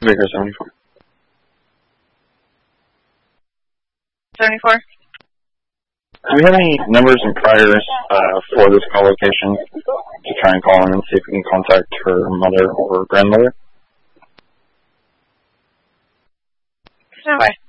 Baker 74. 74. Do we have any numbers and priors for this call location to try and call in and see if we can contact her mother or grandmother? No way.